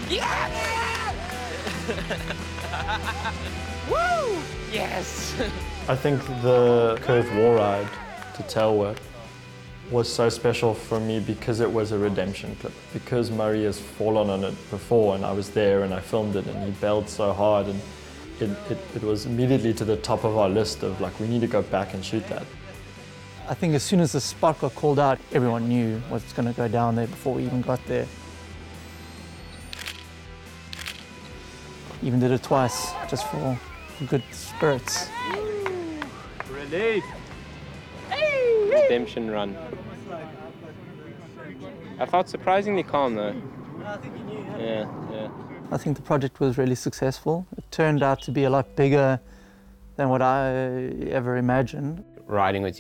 Yes! Woo! Yes! I think the curved wall ride to Telworth was so special for me because it was a redemption clip. Because Murray has fallen on it before and I was there and I filmed it and he bailed so hard, and it was immediately to the top of our list of like, we need to go back and shoot that. I think as soon as the spot got called out, everyone knew what's going to go down there before we even got there. Even did it twice, just for good spirits. Relief. Redemption run. I felt surprisingly calm though. Yeah. I think the project was really successful. It turned out to be a lot bigger than what I ever imagined. Riding with